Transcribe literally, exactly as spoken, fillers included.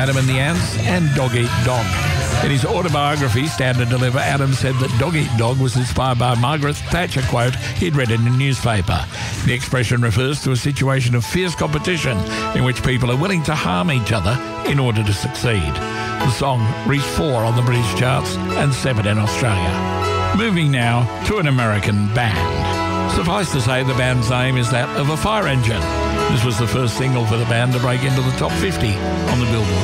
Adam and the Ants and Dog Eat Dog. In his autobiography, Stand and Deliver, Adam said that Dog Eat Dog was inspired by a Margaret Thatcher quote he'd read in a newspaper. The expression refers to a situation of fierce competition in which people are willing to harm each other in order to succeed. The song reached four on the British charts and seven in Australia. Moving now to an American band. Suffice to say, the band's name is that of a fire engine. This was the first single for the band to break into the top fifty on the Billboard